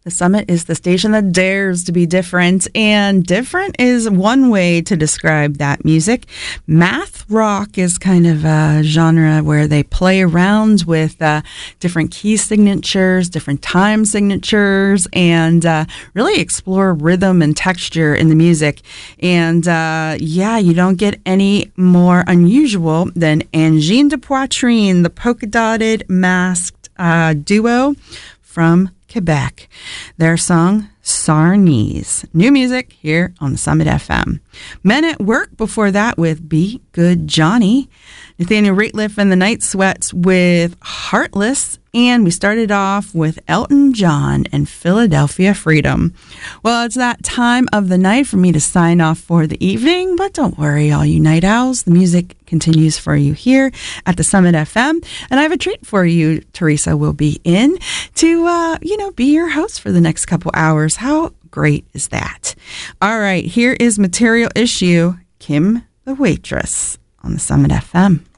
The Summit is the station that dares to be different, and different is one way to describe that music. Math rock is kind of a genre where they play around with different key signatures, different time signatures, and really explore rhythm and texture in the music. And you don't get any more unusual than Angine de Poitrine, the polka-dotted masked duo from Quebec. Their song, Sarnies. New music here on the Summit FM. Men at Work before that with Be Good Johnny. Nathaniel Rateliff and the Night Sweats with Heartless. And we started off with Elton John and Philadelphia Freedom. Well, it's that time of the night for me to sign off for the evening, but don't worry, all you night owls. The music continues for you here at the Summit FM. And I have a treat for you. Teresa will be in to, be your host for the next couple hours. How great is that? All right, here is Material Issue, Kim the Waitress on the Summit FM.